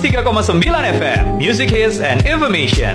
103,9 FM, Music Hits and Information.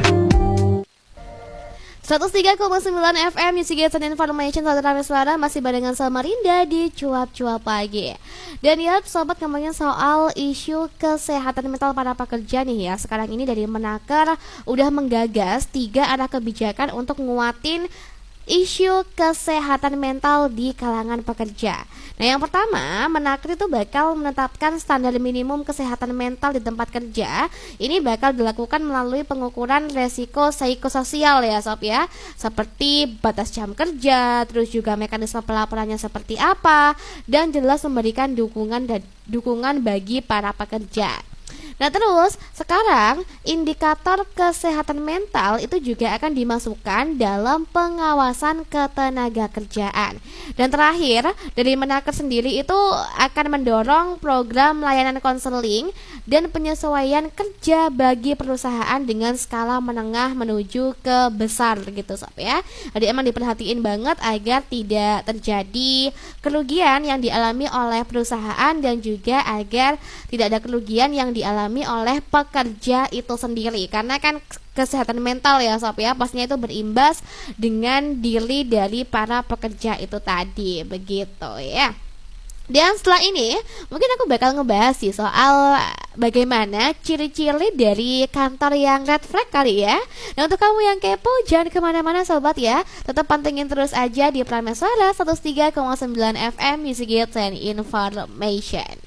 103,9 FM Music Hits and Information. Saudara suara masih barengan sama Rinda di Cuap-Cuap Pagi. Dan ya sobat, ngomongin soal isu kesehatan mental para pekerja nih ya. Sekarang ini dari Menaker udah menggagas 3 arah kebijakan untuk nguatin isu kesehatan mental di kalangan pekerja. Nah, yang pertama, Menaker itu bakal menetapkan standar minimum kesehatan mental di tempat kerja. Ini bakal dilakukan melalui pengukuran resiko psikososial ya sob ya, seperti batas jam kerja, terus juga mekanisme pelaporannya seperti apa, dan jelas memberikan dukungan bagi para pekerja. Nah terus sekarang indikator kesehatan mental itu juga akan dimasukkan dalam pengawasan ketenagakerjaan. Dan terakhir dari Menaker sendiri itu akan mendorong program layanan konseling dan penyesuaian kerja bagi perusahaan dengan skala menengah menuju ke besar gitu sob ya. Jadi emang diperhatiin banget agar tidak terjadi kerugian yang dialami oleh perusahaan dan juga agar tidak ada kerugian yang dialami oleh pekerja itu sendiri, karena kan kesehatan mental ya sob ya pastinya itu berimbas dengan diri dari para pekerja itu tadi, begitu ya. Dan setelah ini mungkin aku bakal ngebahas sih soal bagaimana ciri-ciri dari kantor yang red flag kali ya. Nah untuk kamu yang kepo jangan kemana-mana sobat ya, tetap pantengin terus aja di Prameswara 103,9 FM Music Hits and Information.